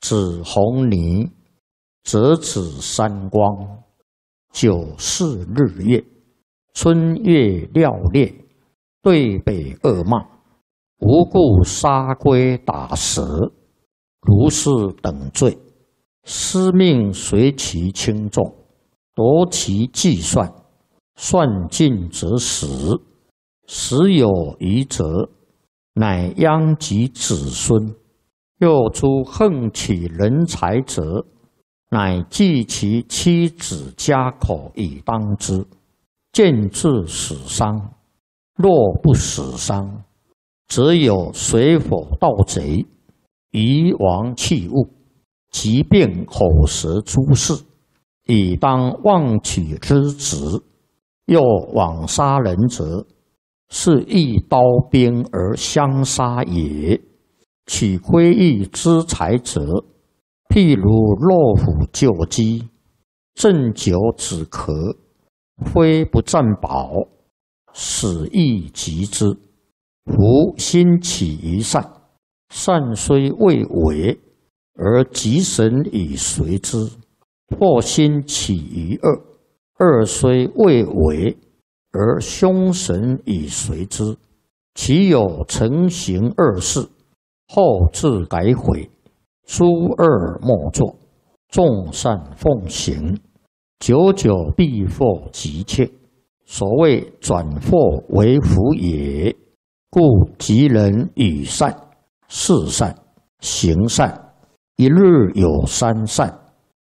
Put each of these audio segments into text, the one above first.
子红泥，则指三光。九四日月，春月料烈，对北恶骂，无故杀龟打蛇，如是等罪，司命随其轻重，夺其计算，算尽则死。时有余则，乃殃及子孙。又诸横取人才者，乃计其妻子家口以当之，见至死伤。若不死伤，则有水火盗贼，夷王器物，疾病口舌诸事，以当妄取之职。又枉杀人者，是一刀兵而相杀也。取窥益之财者，譬如落虎救鸡，鸩酒止咳，非不占宝，使益及之。夫心起于善，善虽未为，而吉神以随之；或心起于恶，恶虽未为，而凶神以随之。其有成行恶事，后自改悔，诸恶莫作，众善奉行，久久必获吉切。所谓转祸为福也。故吉人与善、事善、行善，一日有三善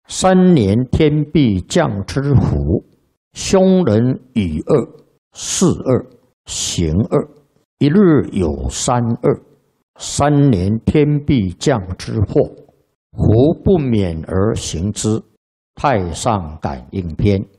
，3年天必降之福。凶人与恶、事恶、行恶，一日有三恶，3年天必降之祸，胡不免而行之。太上感应篇。